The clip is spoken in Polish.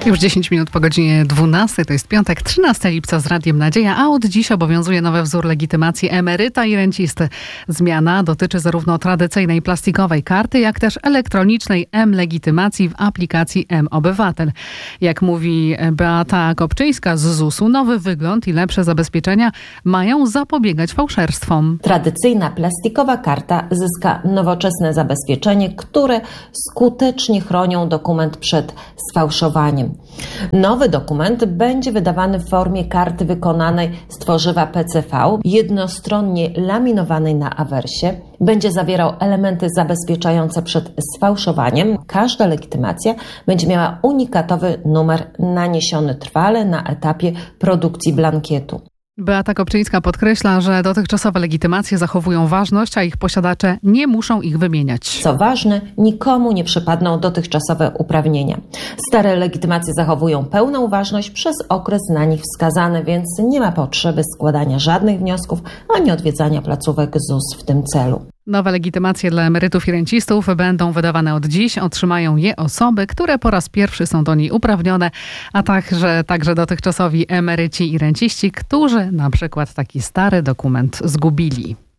Już 10 minut po godzinie 12, to jest piątek, 13 lipca z Radiem Nadzieja, a od dziś obowiązuje nowy wzór legitymacji emeryta i rencisty. Zmiana dotyczy zarówno tradycyjnej plastikowej karty, jak też elektronicznej m-legitymacji w aplikacji m-Obywatel. Jak mówi Beata Kopczyńska z ZUS-u, nowy wygląd i lepsze zabezpieczenia mają zapobiegać fałszerstwom. Tradycyjna plastikowa karta zyska nowoczesne zabezpieczenie, które skutecznie chronią dokument przed sfałszowaniem. Nowy dokument będzie wydawany w formie karty wykonanej z tworzywa PCV, jednostronnie laminowanej na awersie. Będzie zawierał elementy zabezpieczające przed sfałszowaniem. Każda legitymacja będzie miała unikatowy numer naniesiony trwale na etapie produkcji blankietu. Beata Kopczyńska podkreśla, że dotychczasowe legitymacje zachowują ważność, a ich posiadacze nie muszą ich wymieniać. Co ważne, nikomu nie przypadną dotychczasowe uprawnienia. Stare legitymacje zachowują pełną ważność przez okres na nich wskazany, więc nie ma potrzeby składania żadnych wniosków ani odwiedzania placówek ZUS w tym celu. Nowe legitymacje dla emerytów i rencistów będą wydawane od dziś. Otrzymają je osoby, które po raz pierwszy są do niej uprawnione, a także dotychczasowi emeryci i renciści, którzy na przykład taki stary dokument zgubili.